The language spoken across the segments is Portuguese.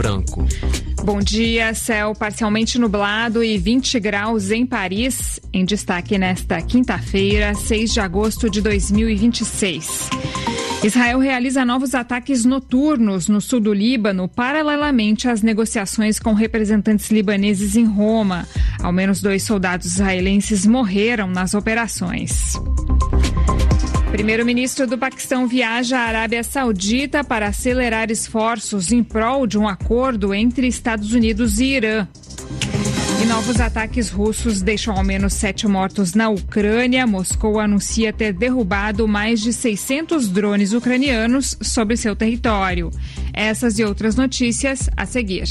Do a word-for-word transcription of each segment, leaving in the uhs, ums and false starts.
Branco. Bom dia, céu parcialmente nublado e vinte graus em Paris, em destaque nesta quinta-feira, seis de agosto de dois mil e vinte e seis. Israel realiza novos ataques noturnos no sul do Líbano, paralelamente às negociações com representantes libaneses em Roma. Ao menos dois soldados israelenses morreram nas operações. Primeiro-ministro do Paquistão viaja à Arábia Saudita para acelerar esforços em prol de um acordo entre Estados Unidos e Irã. E novos ataques russos deixam ao menos sete mortos na Ucrânia. Moscou anuncia ter derrubado mais de seiscentos drones ucranianos sobre seu território. Essas e outras notícias a seguir.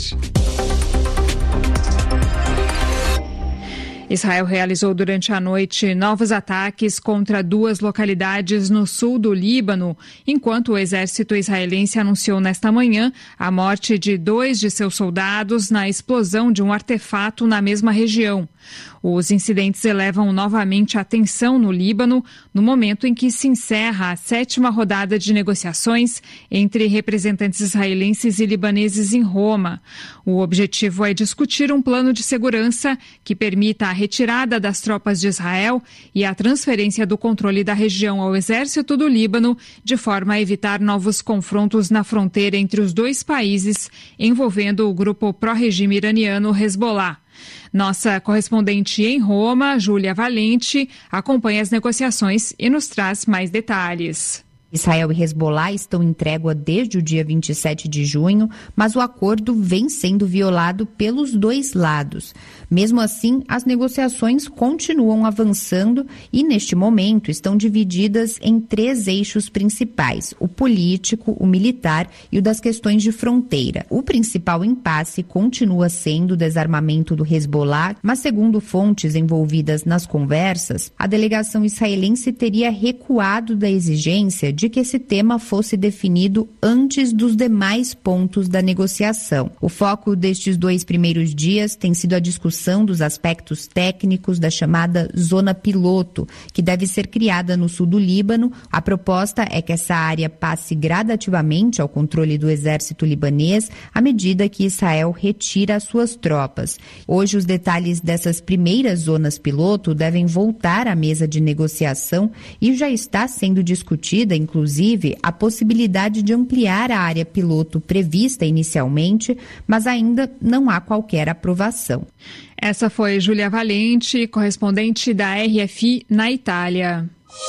Israel realizou durante a noite novos ataques contra duas localidades no sul do Líbano, enquanto o exército israelense anunciou nesta manhã a morte de dois de seus soldados na explosão de um artefato na mesma região. Os incidentes elevam novamente a tensão no Líbano, no momento em que se encerra a sétima rodada de negociações entre representantes israelenses e libaneses em Roma. O objetivo é discutir um plano de segurança que permita a retirada das tropas de Israel e a transferência do controle da região ao exército do Líbano, de forma a evitar novos confrontos na fronteira entre os dois países, envolvendo o grupo pró-regime iraniano Hezbollah. Nossa correspondente em Roma, Júlia Valente, acompanha as negociações e nos traz mais detalhes. Israel e Hezbollah estão em trégua desde o dia vinte e sete de junho, mas o acordo vem sendo violado pelos dois lados. Mesmo assim, as negociações continuam avançando e, neste momento, estão divididas em três eixos principais: o político, o militar e o das questões de fronteira. O principal impasse continua sendo o desarmamento do Hezbollah, mas, segundo fontes envolvidas nas conversas, a delegação israelense teria recuado da exigência de que esse tema fosse definido antes dos demais pontos da negociação. O foco destes dois primeiros dias tem sido a discussão dos aspectos técnicos da chamada zona piloto, que deve ser criada no sul do Líbano. A proposta é que essa área passe gradativamente ao controle do exército libanês à medida que Israel retira suas tropas. Hoje, os detalhes dessas primeiras zonas piloto devem voltar à mesa de negociação e já está sendo discutida, inclusive, a possibilidade de ampliar a área piloto prevista inicialmente, mas ainda não há qualquer aprovação. Essa foi Júlia Valente, correspondente da R F I na Itália.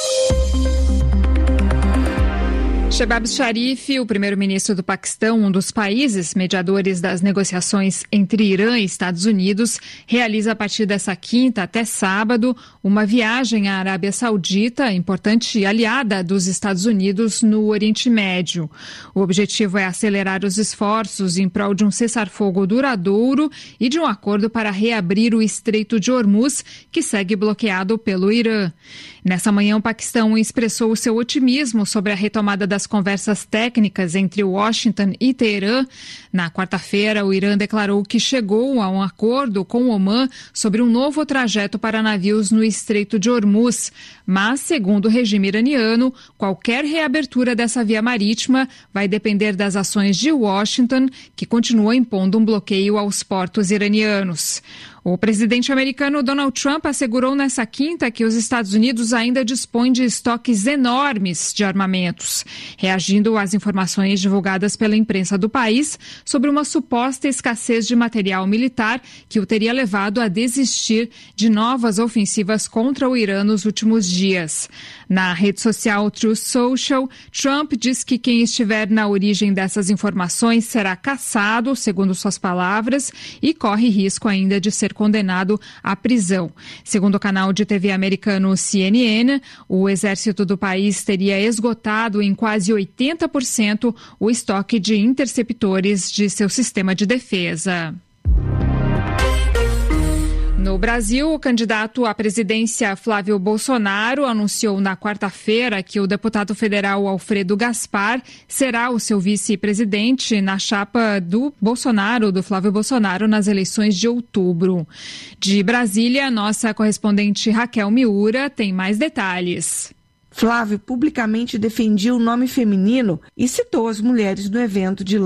Shehbaz Sharif, o primeiro-ministro do Paquistão, um dos países mediadores das negociações entre Irã e Estados Unidos, realiza a partir dessa quinta até sábado uma viagem à Arábia Saudita, importante aliada dos Estados Unidos no Oriente Médio. O objetivo é acelerar os esforços em prol de um cessar-fogo duradouro e de um acordo para reabrir o Estreito de Hormuz, que segue bloqueado pelo Irã. Nessa manhã, o Paquistão expressou o seu otimismo sobre a retomada das conversas técnicas entre Washington e Teherã. Na quarta-feira, o Irã declarou que chegou a um acordo com o Omã sobre um novo trajeto para navios no Estreito de Hormuz. Mas, segundo o regime iraniano, qualquer reabertura dessa via marítima vai depender das ações de Washington, que continua impondo um bloqueio aos portos iranianos. O presidente americano Donald Trump assegurou nessa quinta que os Estados Unidos ainda dispõem de estoques enormes de armamentos, reagindo às informações divulgadas pela imprensa do país sobre uma suposta escassez de material militar que o teria levado a desistir de novas ofensivas contra o Irã nos últimos dias. Na rede social Truth Social, Trump diz que quem estiver na origem dessas informações será caçado, segundo suas palavras, e corre risco ainda de ser condenado à prisão. Segundo o canal de T V americano C N N, o exército do país teria esgotado em quase oitenta por cento o estoque de interceptores de seu sistema de defesa. No Brasil, o candidato à presidência Flávio Bolsonaro anunciou na quarta-feira que o deputado federal Alfredo Gaspar será o seu vice-presidente na chapa do Bolsonaro, do Flávio Bolsonaro, nas eleições de outubro. De Brasília, nossa correspondente Raquel Miura tem mais detalhes. Flávio publicamente defendia o nome feminino e citou as mulheres no evento de